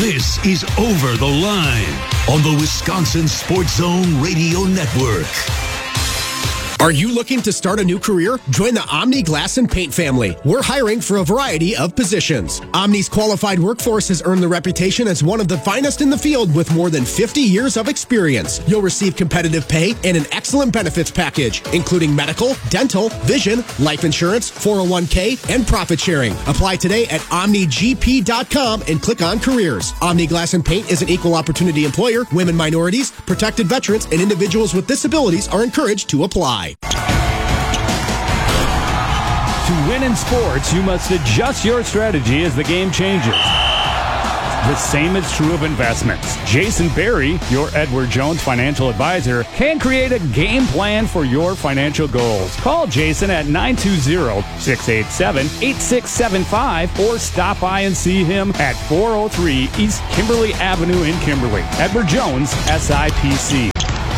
This is Over the Line on the Wisconsin Sports Zone Radio Network. Are you looking to start a new career? Join the Omni Glass and Paint family. We're hiring for a variety of positions. Omni's qualified workforce has earned the reputation as one of the finest in the field with more than 50 years of experience. You'll receive competitive pay and an excellent benefits package, including medical, dental, vision, life insurance, 401k, and profit sharing. Apply today at OmniGP.com and click on careers. Omni Glass and Paint is an equal opportunity employer. Women, minorities, protected veterans, and individuals with disabilities are encouraged to apply. To win in sports, you must adjust your strategy as the game changes. The same is true of investments. Jason Berry, your Edward Jones financial advisor, can create a game plan for your financial goals. Call Jason at 920-687-8675 or stop by and see him at 403 East Kimberly Avenue in Kimberly. Edward Jones, SIPC.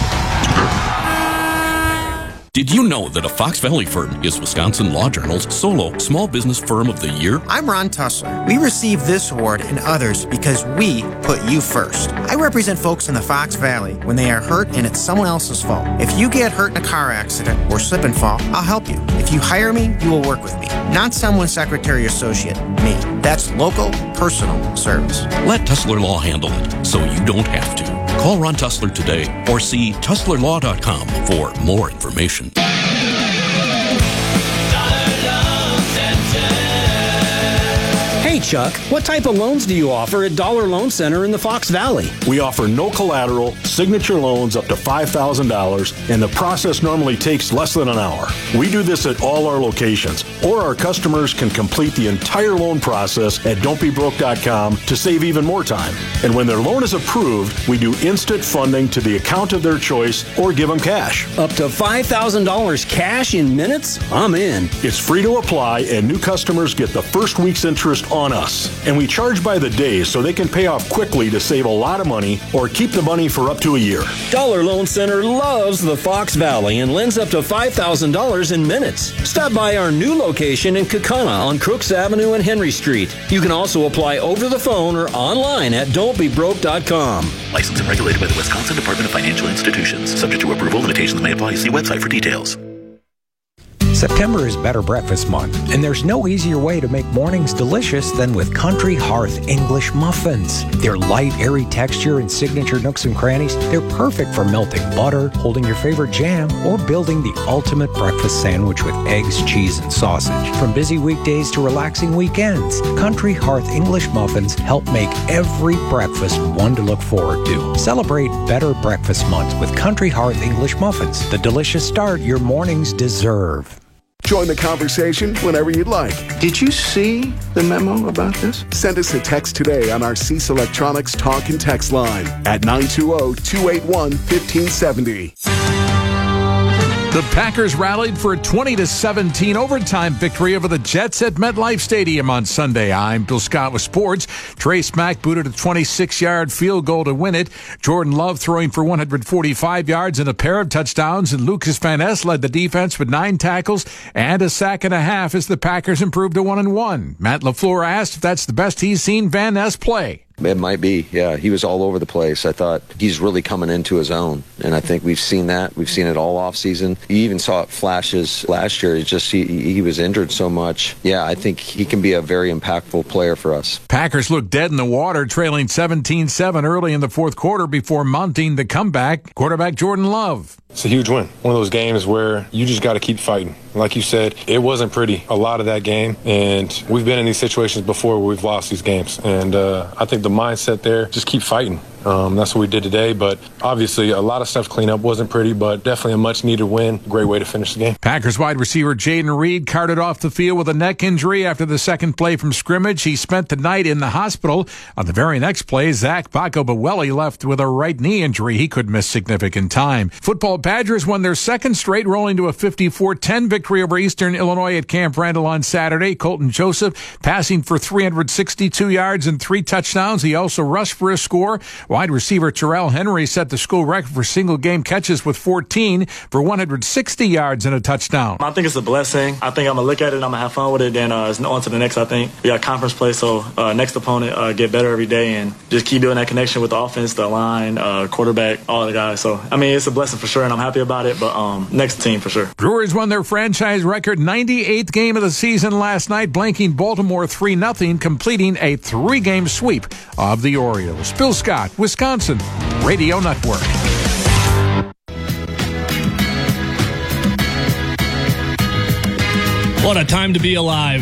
Did you know that a Fox Valley firm is Wisconsin Law Journal's solo Small Business Firm of the Year? I'm Ron Tussler. We received this award and others because we put you first. I represent folks in the Fox Valley when they are hurt and it's someone else's fault. If you get hurt in a car accident or slip and fall, I'll help you. If you hire me, you will work with me. Not someone's secretary or associate, me. That's local, personal service. Let Tussler Law handle it so you don't have to. Call Ron Tussler today or see TusslerLaw.com for more information. Hey, Chuck, what type of loans do you offer at Dollar Loan Center in the Fox Valley? We offer no collateral, signature loans up to $5,000, and the process normally takes less than an hour. We do this at all our locations, or our customers can complete the entire loan process at don'tbebroke.com to save even more time. And when their loan is approved, we do instant funding to the account of their choice or give them cash. Up to $5,000 cash in minutes? I'm in. It's free to apply, and new customers get the first week's interest on us. And we charge by the day so they can pay off quickly to save a lot of money or keep the money for up to a year. Dollar Loan Center loves the Fox Valley and lends up to $5,000 in minutes. Stop by our new location in Kaukauna on Crooks Avenue and Henry Street. You can also apply over the phone or online at don'tbebroke.com. Licensed and regulated by the Wisconsin Department of Financial Institutions. Subject to approval, limitations may apply. See website for details. September is Better Breakfast Month, and there's no easier way to make mornings delicious than with Country Hearth English muffins. Their light, airy texture and signature nooks and crannies, they're perfect for melting butter, holding your favorite jam, or building the ultimate breakfast sandwich with eggs, cheese, and sausage. From busy weekdays to relaxing weekends, Country Hearth English muffins help make every breakfast one to look forward to. Celebrate Better Breakfast Month with Country Hearth English muffins, the delicious start your mornings deserve. Join the conversation whenever you'd like. Did you see the memo about this? Send us a text today on our Cease Electronics talk and text line at 920-281-1570. The Packers rallied for a 20-17 overtime victory over the Jets at MetLife Stadium on Sunday. I'm Bill Scott with sports. Trey Smack booted a 26-yard field goal to win it. Jordan Love throwing for 145 yards and a pair of touchdowns, and Lucas Van Ness led the defense with 9 tackles and a sack and a half as the Packers improved to 1-1. Matt LaFleur asked if that's the best he's seen Van Ness play. It might be, yeah. He was all over the place. I thought he's really coming into his own, and I think we've seen that. We've seen it all off season. You even saw it flashes last year. It's just he was injured so much. Yeah, I think he can be a very impactful player for us. Packers looked dead in the water, trailing 17-7 early in the fourth quarter before mounting the comeback. Quarterback Jordan Love. It's a huge win. One of those games where you just got to keep fighting. Like you said, it wasn't pretty a lot of that game, and we've been in these situations before where we've lost these games. And I think the mindset there, just keep fighting. That's what we did today, but obviously a lot of stuff to clean up. Wasn't pretty, but definitely a much-needed win. Great way to finish the game. Packers wide receiver Jaden Reed carted off the field with a neck injury after the second play from scrimmage. He spent the night in the hospital. On the very next play, Zach Bacco-Bawelli left with a right knee injury. He could miss significant time. Football Badgers won their second straight, rolling to a 54-10 victory over Eastern Illinois at Camp Randall on Saturday. Colton Joseph passing for 362 yards and 3 touchdowns. He also rushed for a score, while Wide receiver Terrell Henry set the school record for single-game catches with 14 for 160 yards and a touchdown. I think it's a blessing. I think I'm going to look at it and I'm going to have fun with it. Then it's on to the next, I think. We got conference play, so next opponent get better every day and just keep building that connection with the offense, the line, quarterback, all the guys. So, I mean, it's a blessing for sure, and I'm happy about it, but next team for sure. Brewers won their franchise record 98th game of the season last night, blanking Baltimore 3-0, completing a 3-game sweep of the Orioles. Bill Scott, Wisconsin Radio Network. What a time to be alive.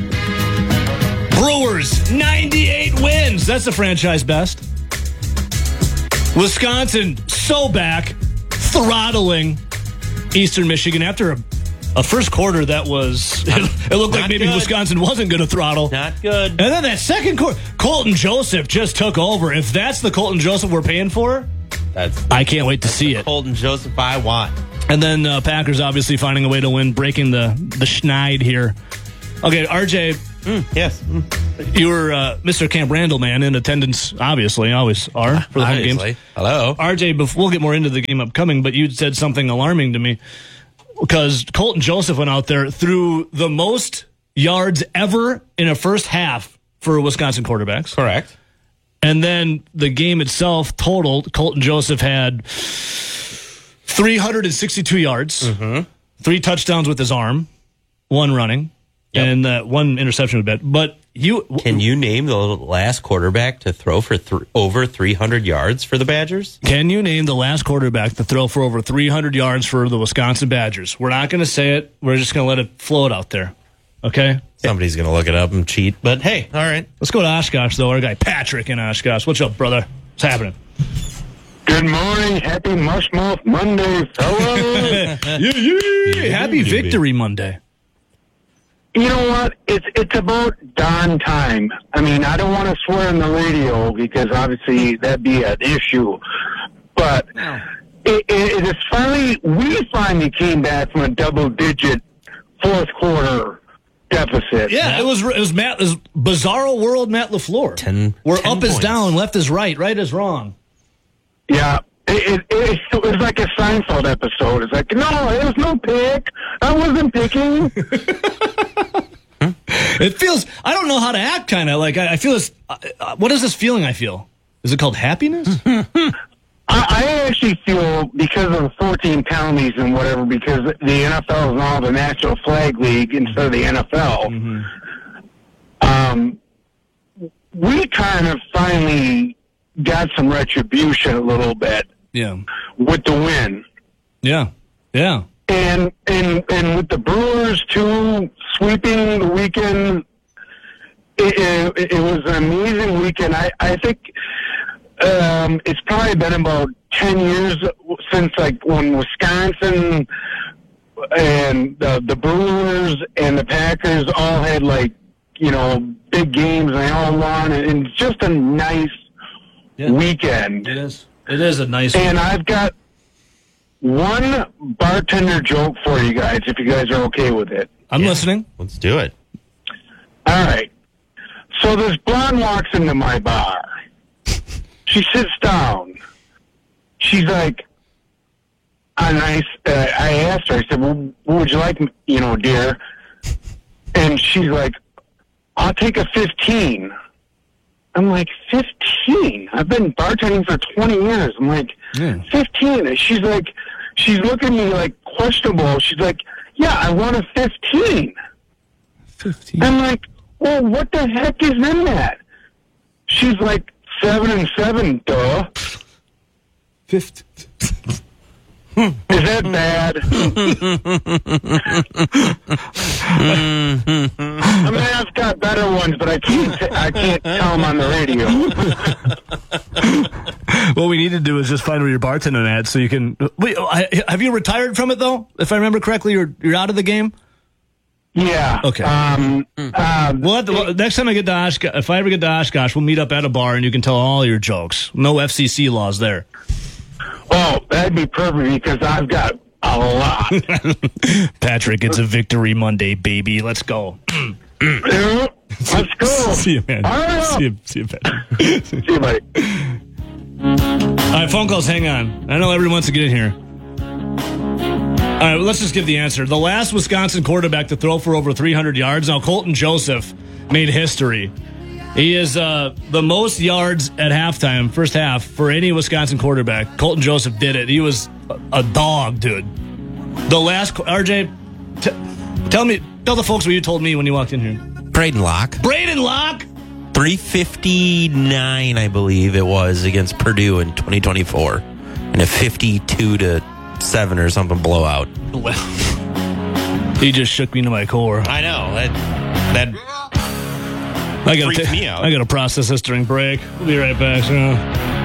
Brewers, 98 wins. That's the franchise best. Wisconsin, so back, throttling Eastern Michigan after a first quarter that was, it looked like maybe good. Wisconsin wasn't going to throttle. Not good. And then that second quarter, Colton Joseph just took over. If that's the Colton Joseph we're paying for, I can't wait to see it. Colton Joseph I want. And then Packers obviously finding a way to win, breaking the schneid here. Okay, RJ. Yes. You were Mr. Camp Randall, man, in attendance, obviously. Always are for the home games. Hello. RJ, we'll get more into the game upcoming, but you said something alarming to me. Because Colton Joseph went out there, threw the most yards ever in a first half for Wisconsin quarterbacks. Correct. And then the game itself totaled, Colton Joseph had 362 yards, 3 touchdowns with his arm, 1 running, and one interception with bet. But can you name the last quarterback to throw for over 300 yards for the Badgers? Can you name the last quarterback to throw for over 300 yards for the Wisconsin Badgers? We're not going to say it. We're just going to let it float out there. Okay? Somebody's going to look it up and cheat. But hey, all right. Let's go to Oshkosh, though. Our guy Patrick in Oshkosh. What's up, brother? What's happening? Good morning. Happy Mushmouth Monday, fellas. Happy Victory Monday. You know what? It's about darn time. I mean, I don't want to swear on the radio because obviously that'd be an issue. But it is we finally came back from a double-digit fourth quarter deficit. Yeah, it was Bizarro World Matt LaFleur. Where up is down, left is right is wrong. Yeah. It was like a Seinfeld episode. It's like, no, it was no pick. I wasn't picking. It feels, I don't know how to act, kind of. Like, I feel this, what is this feeling I feel? Is it called happiness? I actually feel, because of the 14 penalties and whatever, because the NFL is now the National Flag League instead of the NFL, we kind of finally got some retribution a little bit. Yeah. With the win. Yeah. Yeah. And with the Brewers, too, sweeping the weekend, it was an amazing weekend. I think it's probably been about 10 years since, like, when Wisconsin and the Brewers and the Packers all had, like, you know, big games and they all won. And it's just a nice weekend. It is. It is a nice And I've got one bartender joke for you guys, if you guys are okay with it. I'm listening. Let's do it. All right. So this blonde walks into my bar. She sits down. She's like, I asked her, I said, well, what would you like, you know, dear? And she's like, I'll take a 15. I'm like, 15? I've been bartending for 20 years. I'm like, 15? And she's like, she's looking at me like questionable. She's like, yeah, I want a 15. 15? I'm like, well, what the heck is in that? She's like, 7 and 7, duh. 15. Is that bad? I mean, I've got better ones, but I can't tell them on the radio. What we need to do is just find where you're bartending at, so you can. Wait, have you retired from it though? If I remember correctly, you're out of the game. Yeah. Okay. Next time I get to Oshkosh, if I ever get to Oshkosh, we'll meet up at a bar and you can tell all your jokes. No FCC laws there. Oh, that'd be perfect because I've got a lot. Patrick, it's a Victory Monday, baby. Let's go. Let's go. See you, man. Right. See you, Patrick. See you, buddy. All right, phone calls, hang on. I know everyone wants to get in here. All right, well, let's just give the answer. The last Wisconsin quarterback to throw for over 300 yards. Now, Colton Joseph made history. He is the most yards at halftime, first half, for any Wisconsin quarterback. Colton Joseph did it. He was a dog, dude. The last, RJ, tell the folks what you told me when you walked in here. Braden Locke. 359, I believe it was, against Purdue in 2024. And a 52-7 or something blowout. Well, he just shook me to my core. I know. That freaked me out. I got to process this during break. We'll be right back. So.